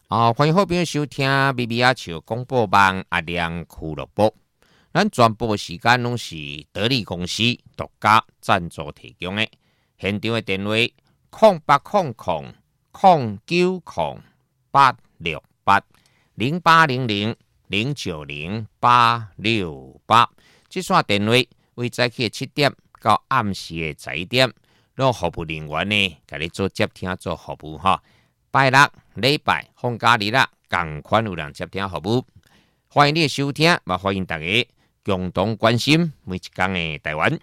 欢迎好朋友收听咪咪仔笑广播网阿亮俱乐部。咱全部时间拢是得力公司独家赞助提供的。现场的电话0800-868-0800-090-868。这线电话为早起7点到暗时的11点，让服务人员呢，给你做接听做服务哈。拜六、礼拜、放假日啦，同款有人接听服务。欢迎你的收听，也欢迎大家共同关心每一天的台湾。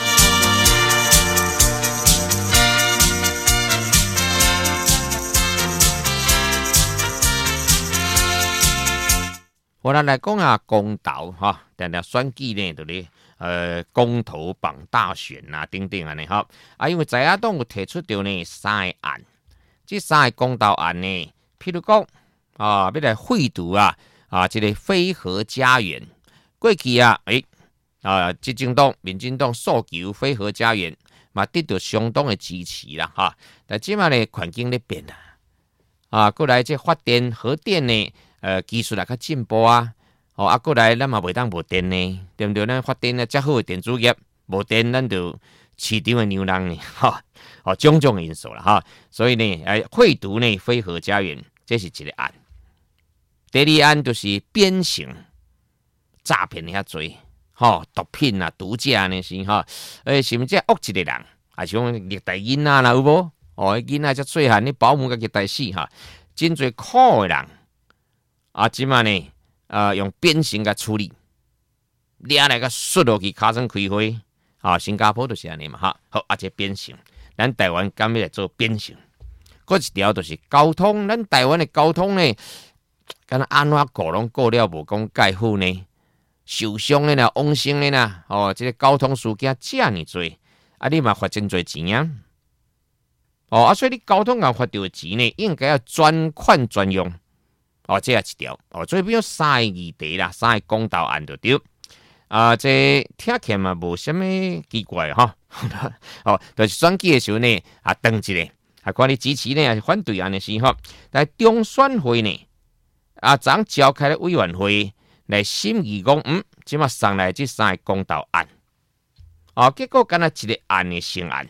我来讲啊，公投哈，定定选举呢，就是公投榜大选啊，等等安尼哈。因为在野党有提出到呢3个案。这3个公投案呢，譬如讲要来废除这个非核家园。过去执政党、民进党诉求非核家园，嘛得到相当的支持啦哈。但即马呢，环境咧变啦，过来这发电核电呢，技术也较进步过来咱嘛袂当无电呢，对不对？咱发电呢，遮好的电子业，无电咱就市场的牛郎呢，种种因素啦哈，所以呢，废除呢非核家园，这是一个案。第二案就是鞭刑，诈骗遐多，毒品啊、毒驾呢是是毋是恶一个人，还是讲虐待囡仔啦有无？囡仔遮细汉，你保姆甲虐待死真侪苦的人即马呢用鞭刑甲处理，抓来甲摔落去，骹算开花新加坡就是安尼嘛好这鞭刑。咱台湾敢要来做鞭刑，搁一条就是交通。咱台湾的交通呢，敢若安怎顾拢顾了无讲介好呢？受伤的啦、往生的啦，这个交通事件遮尔多，你嘛罚真多钱所以你交通也罚到的钱呢，应该要专款专用。这也一条所以比如3个议题啦，3个公投案就对。这听起来嘛无什么奇怪就是选举的时候呢，登一个，看你支持呢还是反对安尼是但中选会呢，昨召开了委员会来审议讲，即马送来这3个公投案，结果敢若一个案的成案，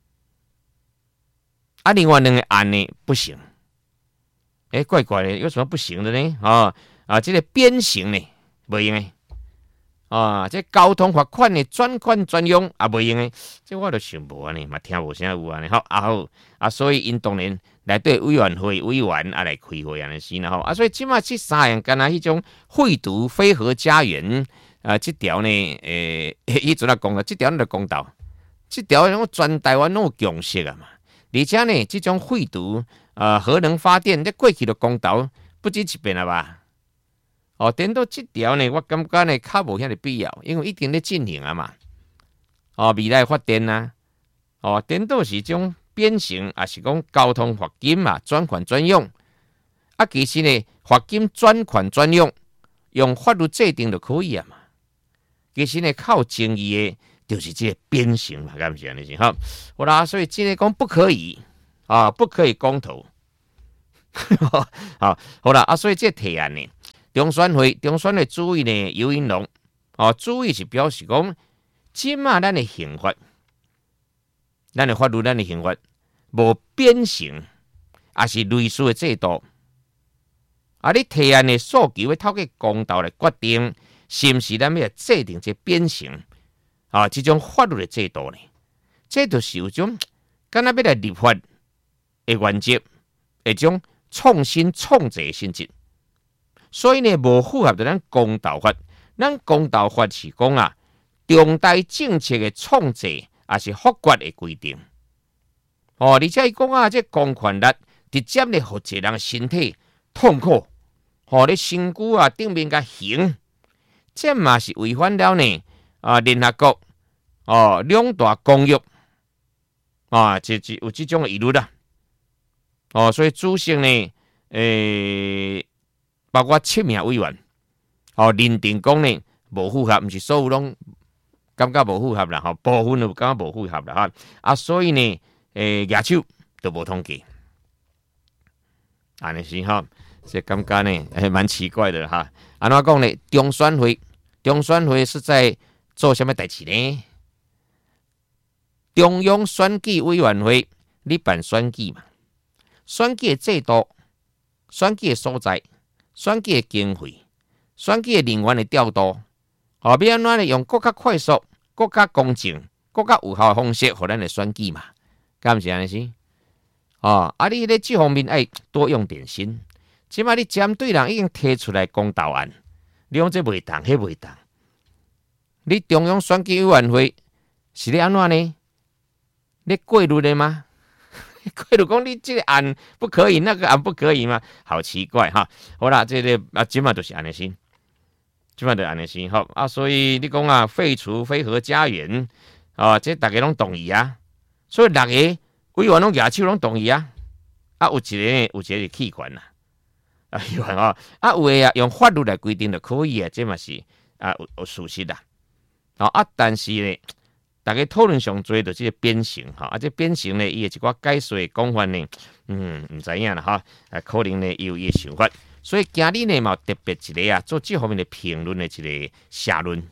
另外2个案呢不行，怪怪的，有什么不行的呢？这个鞭刑呢不用的。这交通罚款的专款专用不用的，这我都想无安尼，嘛听无啥有安尼好，所以因当然内底委员会委员来开会安尼是啦所以即马这3样敢若迄种废除非核家园这条呢，迄阵讲了，这条就公道，这条全台湾拢有共识嘛，而且呢，这种废除核能发电，这过去的公道不止一遍了吧？颠倒这条呢，我感觉呢较无遐个必要，因为一定咧进行嘛。未来发电颠倒是种变形，也是讲交通罚金嘛，专款专用。其实呢，罚金专款专用，用法律制定就可以嘛。其实呢，靠争议的，就是这个变形嘛，敢是安尼是好啦，所以今天讲不可以不可以公投。好啦所以这提案呢。中选会主委呢游盈隆主委是表示讲，即马咱的刑法、咱的法律、咱的刑法无变形，也是类似的制度。你提案的诉求要透过公投来决定，是毋是咱要制定这变形这种法律的制度呢？这就是有种敢若要来立法的原则，一种创新创制的性质。所以呢，无符合咱公投法。咱公投法是讲重大政策的创制，也是法规的规定。而且伊讲这公权力直接咧，互一个人身体痛苦，你身躯顶面甲刑，这嘛是违反了呢联合国两大公约就有这种疑虑啦。所以主席呢，包括7名委员，认定讲呢无符合，毋是所有拢感觉无符合啦，部分就感觉无符合啦所以呢，举手都无通过。 安尼是哈，这感觉呢还蛮奇怪的哈。安怎讲呢？中选会是在做什么代志呢？中央选举委员会，你办选举嘛？选举的制度、选举的所在、选举的经费、选举的人员的调度，要安怎呢？用更加快速、更加公正、更加有效的方式，互咱来选举嘛？敢毋是安尼是？你咧这方面爱多用点心。即摆你针对人已经提出来公道案，你讲这袂当，迄袂当。你中央选举委员会是咧安怎呢？你过路的吗？过路讲你这个案不可以，那个案不可以吗？好奇怪哈！好啦，这个即摆就是安尼先，即摆就安尼先好啊。所以你讲啊，废除非核家园这大家拢同意啊。所以6个委员拢举手拢同意啊。有一个是弃权啦，有的用法律来规定就可以啊，这嘛是有事实啦。但是呢，大家讨论上多就是这个变形这变形呢，伊的一寡解说的讲法呢，唔知影啦哈，可能呢有伊的想法。所以今日呢嘛特别一个做这方面的评论的一个社论，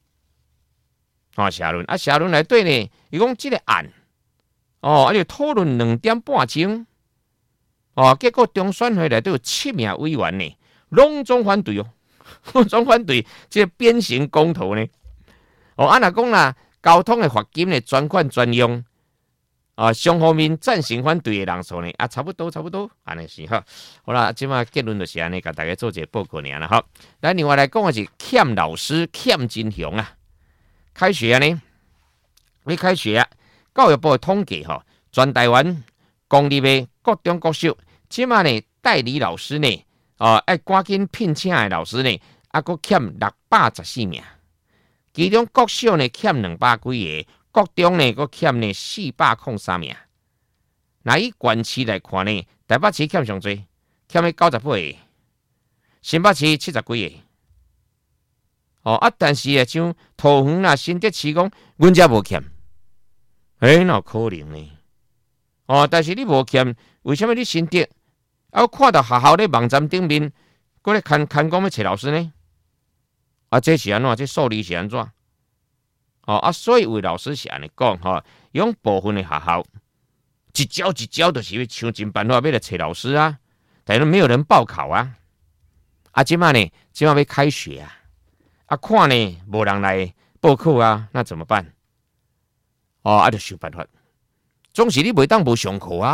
社论内底呢，伊讲这个案，就讨论2点半钟。结果中选会内都有7名委员呢，拢总反对拢总反对这个变形公投呢。若讲啦，交通的罚金的专款专用，双方面赞成反对的人数呢，差不多，安尼是哈。好啦，即马结论就是安尼，甲大家做一个报告尔啦哈。咱另外来讲的是欠老师欠真凶啊。开学呢，要开学教育部的统计全台湾公立的各中国小，即马呢代理老师呢，要赶紧聘请的老师呢，佫欠614名，其中国小呢欠200几个，国中呢佫欠呢403名。那以县市来看呢，台北市欠上多，欠了98个，新北市70几个。但是像桃园啦、新竹市讲，阮遮无欠，哪有可能呢？但是你无欠，为什么你新竹看到学校咧网站顶面，搁咧看讲要找老师呢？这是安怎？这数字是安怎？所以为老师是安尼讲用部分的学校一招就是要想尽办法要来找老师啊，但是没有人报考啊。即马要开学看呢无人来报考啊，那怎么办？就想办法。总是你袂当无上课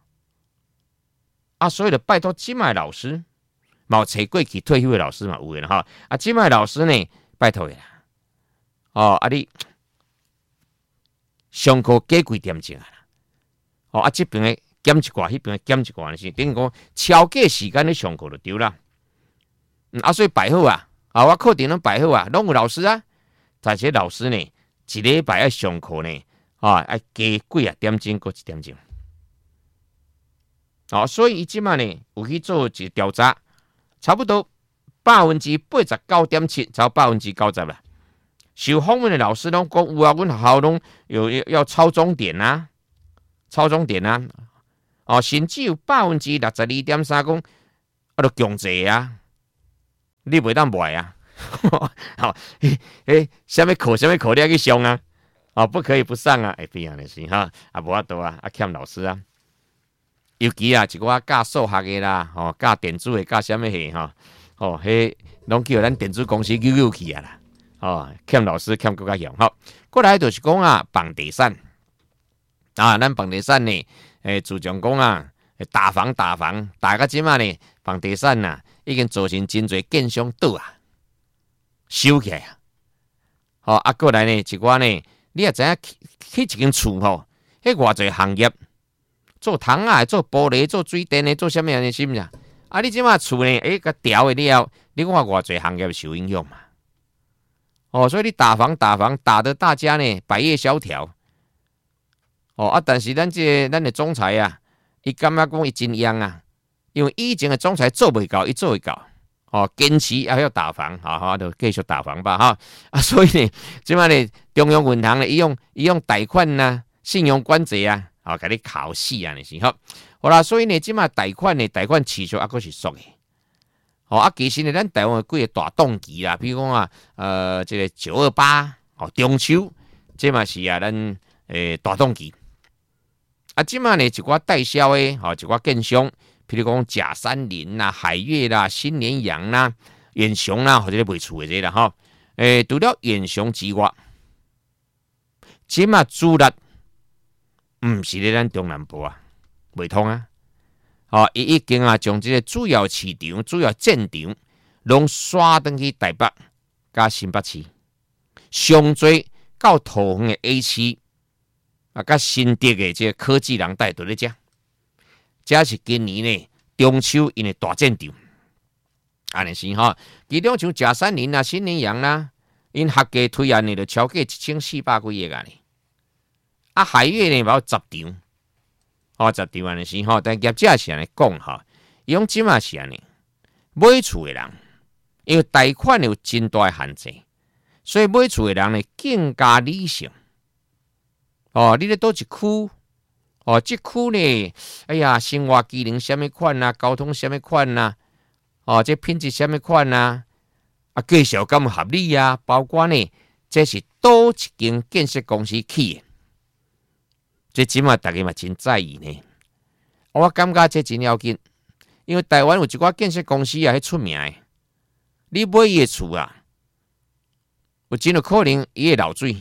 所以就拜托即卖老师，嘛有找过去退休的老师嘛有的哈。即卖老师呢，拜托的啦。你上课加几点钟这边的减一寡，迄边的减一寡是等于讲超过时间咧上课就对啦。所以摆好我课程拢摆好拢有老师但是老师呢，一礼拜要上课呢。要加几点钟，过1点钟。所以伊即马呢有去做一个调查，差不多89.7%，超90%啦。受访问的老师拢讲有阮学校拢有要抄钟点甚至有62.3%讲都强济你袂当卖什么课你要去上不可以不上变安尼是无法度欠老师尤其一寡教数学的啦，教电子的，教什么系迄拢叫咱电子公司救去啦，欠老师欠更加严。过来就是讲房地产咱房地产呢，自从讲打房，大家即马呢，房地产已经造成真侪建商倒收起来过来呢，一寡呢。你也知影去一间厝迄偌侪行业，做窗做玻璃、做水电的、做什么样的是毋是你即马厝呢？甲调的了，你看偌侪行业受影响嘛？所以你打房打得大家呢百业萧条。但是咱的总裁伊感觉讲伊真勇因为以前的总裁做袂到，伊做会到。坚持要打房，就继续打房吧，所以呢，即摆呢，中央银行呢，伊用贷款信用管制给你考死啊！你是好，好啦，所以呢，即马贷款持续还阁是缩的。其实呢，咱台湾几个大档期啦，比如讲这个928中秋，这嘛是咱大档期。即马呢，一寡代销的一寡建商，譬如讲甲山林啦、海悦啦、新年洋啦、远雄啦，或者卖厝的这啦除了远雄之外，即马主力毋是咧咱中南部啊，袂通啊。伊已经将这个主要市场、主要战场，拢刷登去台北加新北市，上最到桃园的 A 区，甲新竹的这个科技人带都咧遮，这是今年呢中秋因的大战场。安尼是其中像甲山林啦、新年洋啦，因合计推案呢就超过1400几个啊。海悦呢有10场。10场安尼是但业者是安尼讲伊讲即嘛是安尼，买厝的人因为贷款有真大的限制，所以买厝的人呢更加理性。你咧倒一区？这区呢，哎呀，生活机能什么款啊，交通什么款啊，这品质什么款啊，介绍敢合理啊，包括呢，这是倒一间建设公司起的。这即马大家嘛真在意呢，我感觉这真要紧，因为台湾有一寡建设公司迄出名的，你买伊的厝啊，有真有可能伊会漏水，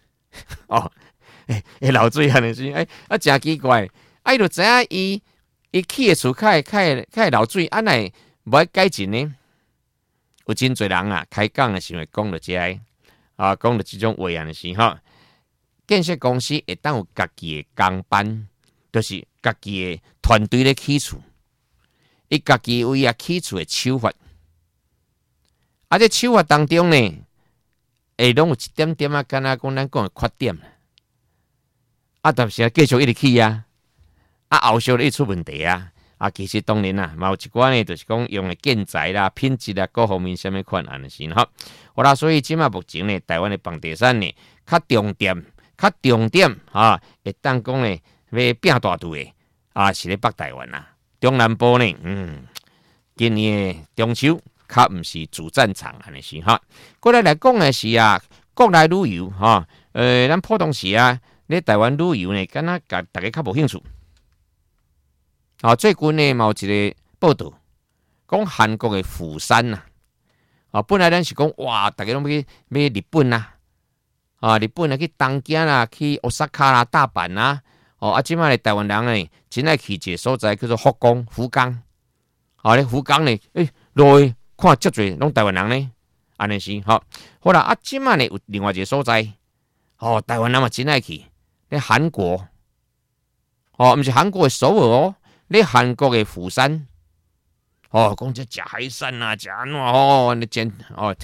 会漏水安尼是，真奇怪，伊就知影伊起的厝较会漏水，奈无爱改进呢？有真侪人开讲的时候讲到这讲到这种话安尼是建设公司会当有家己的工班，就是家己的团队咧起厝，伊家己为起厝的手法，这手法当中呢，会拢有一点点敢若讲咱讲的缺点，但是继续一直起后续咧出问题其实当然嘛有一寡呢，就是讲用的建材啦、品质啦各方面什么款安尼是好啦，所以即马目前呢，台湾的房地产呢，较重点会当讲呢，要拼大队的是咧北台湾中南部呢，今年的中秋较毋是主战场安尼是过来讲的是国内旅游咱普通时咧台湾旅游呢，敢若大家较无兴趣。最近呢，有一个报道，讲韩国的釜山本来咱是讲哇，大家拢要日本日本去东京啦，去大阪啦、大阪啦，即摆台湾人呢，真爱去一个所在叫做福冈，咧福冈呢，落去看足侪拢台湾人呢，安尼是好啦，即摆呢有另外一个所在，台湾人嘛真爱去，咧韩国，毋是韩国的首尔咧韩国的釜山。讲这食海产食安怎你真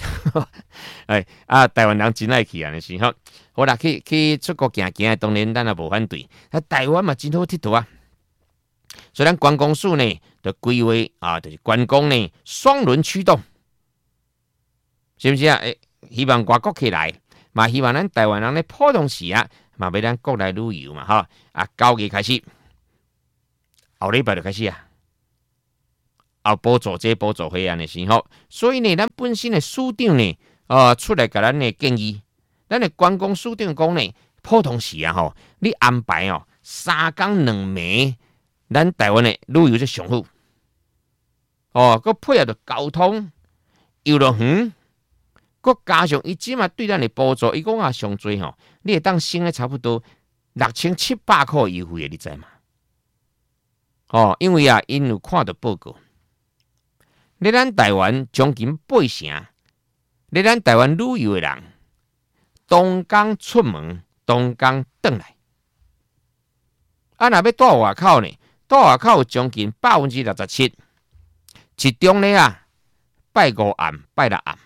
台湾人真爱去安尼是好啦，去出国行行，当然咱也无反对。台湾嘛真好佚佗所以咱观光署呢，就规划就是观光呢双轮驱动，是不是希望外国客来，嘛希望咱台湾人咧普通时嘛要咱国内旅游嘛9月开始，后礼拜就开始补助这补助迄安尼是所以呢，咱本身的署长呢，出来甲咱的建议，咱的观光署长讲呢，普通时你安排3天2暝，咱台湾的旅游就上好。佮配合着交通、游乐园，佮加上伊即嘛对咱的补助，伊讲上最你会当省差不多6700块优惠的，你知嘛？因为因有看到报告。咧咱台湾将近8成，咧咱台湾旅游的人，东港出门，东港转来。若要住外口呢？住外口将近67%，一中咧拜5暗，拜6暗。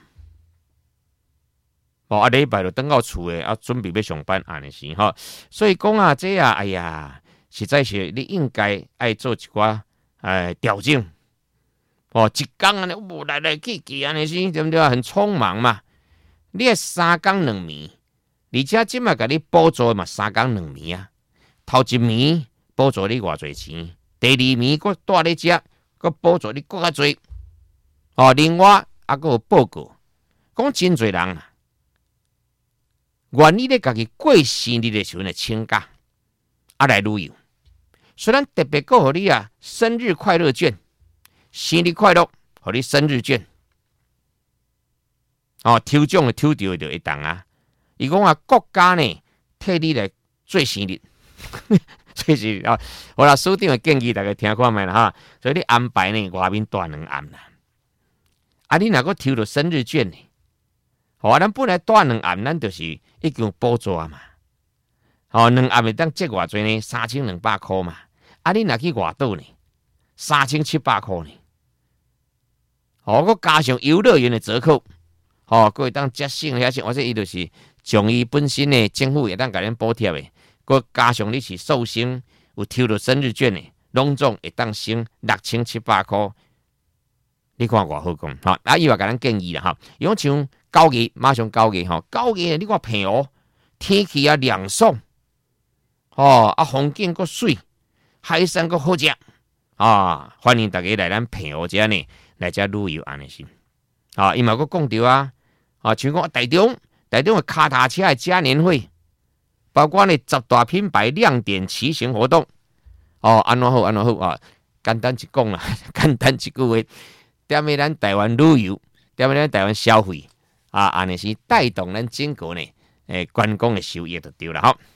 礼拜就转到厝诶，准备要上班安尼是所以讲这哎呀，实在是你应该爱做一寡调整。一天安尼来去安尼是对不对很匆忙嘛。你3天2暝，而且即马甲你补助嘛3天2暝头一暝补助你偌侪钱，第二暝佫带你食，佫补助你佫较侪。另外还佫有报告，讲真侪人愿意咧家己过生日的时阵来请假，来旅游。虽然特别告诉你生日快乐券，生日快乐，给你生日券。抽奖的抽到就会当伊讲国家呢替你来做生日，做生日我啦署长的建议大家听看卖啦所以你安排呢外面大2暗啦。你若个抽到生日券呢？咱本来大2暗，咱就是已经有补助嘛。2暗会当折偌济呢？3200块嘛。你若去外岛呢？3700块呢。佮加上游乐园的折扣，佫会当节省遐些，或者伊就是从伊本身的政府会当甲咱补贴的，佮加上你是寿星有抽到生日券的，拢总会当省6700块。你看偌好讲，伊话甲咱建议啦，伊讲像9月马上9月9月你看平天气凉爽，风景佫水，海鲜佫好食，欢迎大家来咱平湖遮呢，来遮旅游安尼是。伊嘛佫讲到像讲台中的脚踏车的嘉年会，包括呢10大品牌亮点骑行活动，安怎好简单一讲啦，简单一句话。踮咧咱台湾旅游，踮咧咱台湾消费，安尼是带动咱整个呢观光的收益就对了